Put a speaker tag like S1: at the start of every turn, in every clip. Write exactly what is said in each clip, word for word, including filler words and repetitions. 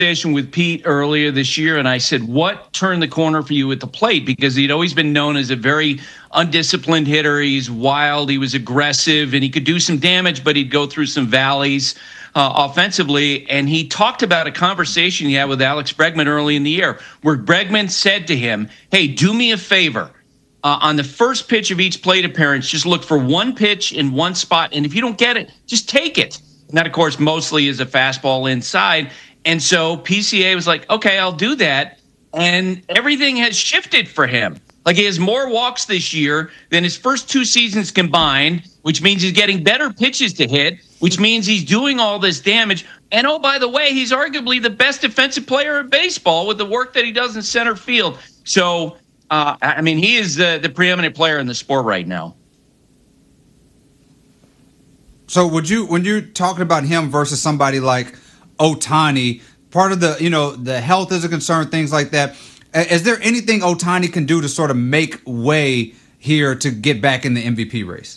S1: conversation with Pete earlier this year, and I said, what turned the corner for you at the plate? Because he'd always been known as a very undisciplined hitter. He's wild, he was aggressive, and he could do some damage, but he'd go through some valleys uh, offensively. And he talked about a conversation he had with Alex Bregman early in the year, where Bregman said to him, hey, do me a favor. Uh, on the first pitch of each plate appearance, just look for one pitch in one spot, and if you don't get it, just take it. And that, of course, mostly is a fastball inside. And so P C A was like, okay, I'll do that. And everything has shifted for him. Like, he has more walks this year than his first two seasons combined, which means he's getting better pitches to hit, which means he's doing all this damage. And, oh, by the way, he's arguably the best defensive player in baseball with the work that he does in center field. So, uh, I mean, he is the, the preeminent player in the sport right now.
S2: So would you, when you're talking about him versus somebody like Ohtani, part of the, you know, the health is a concern, things like that. Is there anything Ohtani can do to sort of make way here to get back in the M V P race?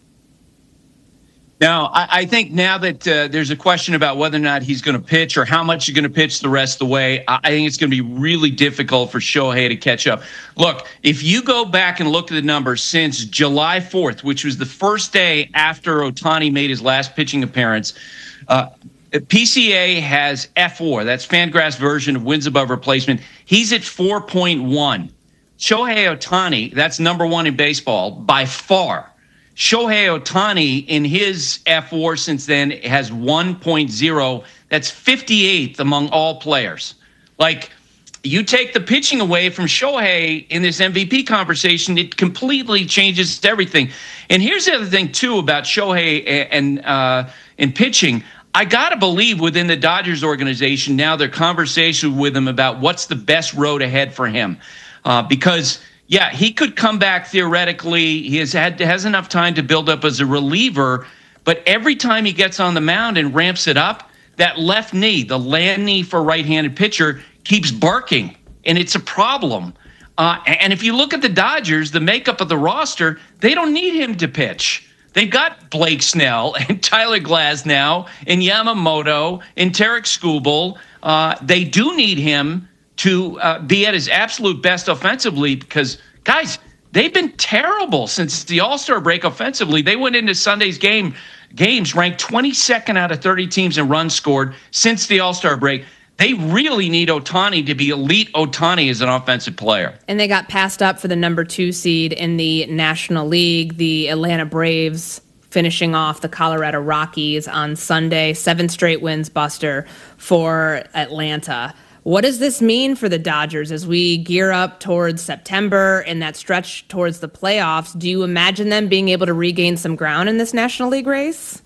S1: Now, I, I think now that uh, there's a question about whether or not he's going to pitch or how much he's going to pitch the rest of the way, I, I think it's going to be really difficult for Shohei to catch up. Look, if you go back and look at the numbers since July fourth, which was the first day after Ohtani made his last pitching appearance, uh, P C A has F four. That's Fangraph's version of wins above replacement. He's at four point one. Shohei Ohtani, that's number one in baseball by far. Shohei Ohtani in his F four since then has one point oh. That's fifty-eighth among all players. Like, you take the pitching away from Shohei in this M V P conversation, it completely changes everything. And here's the other thing, too, about Shohei and, uh, and pitching. I got to believe within the Dodgers organization now their conversation with him about what's the best road ahead for him. Uh, because, yeah, he could come back theoretically. He has had has enough time to build up as a reliever. But every time he gets on the mound and ramps it up, that left knee, the land knee for a right-handed pitcher, keeps barking. And it's a problem. Uh, and if you look at the Dodgers, the makeup of the roster, they don't need him to pitch. They've got Blake Snell and Tyler Glasnow and Yamamoto and Tarek Skubal. Uh, they do need him to uh, be at his absolute best offensively because, guys, they've been terrible since the All-Star break offensively. They went into Sunday's game games ranked twenty-second out of thirty teams in runs scored since the All-Star break. They really need Ohtani to be elite Ohtani as an offensive player.
S3: And they got passed up for the number two seed in the National League. The Atlanta Braves finishing off the Colorado Rockies on Sunday. Seven straight wins, Buster, for Atlanta. What does this mean for the Dodgers as we gear up towards September and that stretch towards the playoffs? Do you imagine them being able to regain some ground in this National League race?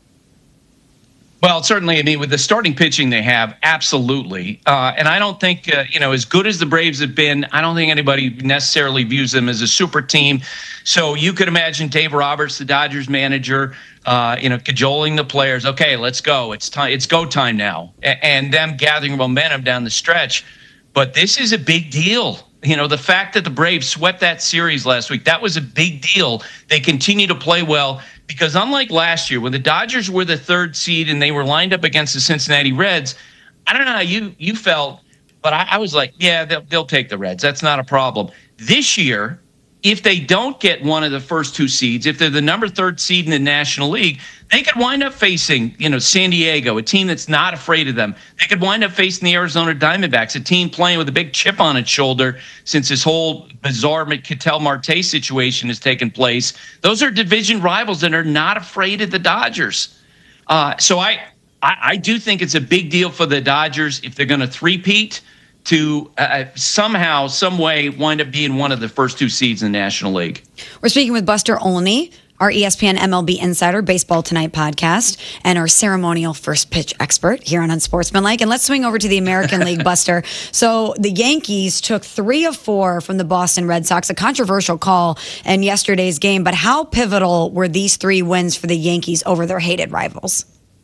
S1: Well, certainly, I mean, with the starting pitching they have, absolutely. Uh, and I don't think, uh, you know, as good as the Braves have been, I don't think anybody necessarily views them as a super team. So you could imagine Dave Roberts, the Dodgers manager, uh, you know, cajoling the players. Okay, let's go. It's time. It's go time now. A- and them gathering momentum down the stretch. But this is a big deal. You know, the fact that the Braves swept that series last week, that was a big deal. They continue to play well. Because unlike last year, when the Dodgers were the third seed and they were lined up against the Cincinnati Reds, I don't know how you you felt, but I, I was like, yeah, they'll, they'll take the Reds. That's not a problem. This year, if they don't get one of the first two seeds, if they're the number third seed in the National League, they could wind up facing, you know, San Diego, a team that's not afraid of them. They could wind up facing the Arizona Diamondbacks, a team playing with a big chip on its shoulder since this whole bizarre Ketel Marte situation has taken place. Those are division rivals that are not afraid of the Dodgers. Uh, so I, I, I do think it's a big deal for the Dodgers if they're going to three-peat to uh, somehow, some way wind up being one of the first two seeds in the National League.
S4: We're speaking with Buster Olney, our E S P N M L B Insider Baseball Tonight podcast, and our ceremonial first pitch expert here on Unsportsmanlike. And let's swing over to the American League, Buster. So the Yankees took three of four from the Boston Red Sox, a controversial call in yesterday's game. But how pivotal were these three wins for the Yankees over their hated rivals?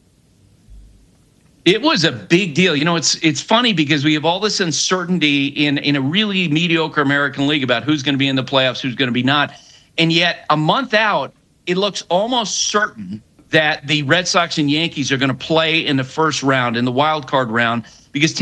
S1: It was a big deal. You know, it's it's funny because we have all this uncertainty in, in a really mediocre American League about who's going to be in the playoffs, who's going to be not. And yet a month out, it looks almost certain that the Red Sox and Yankees are going to play in the first round, in the wild card round, because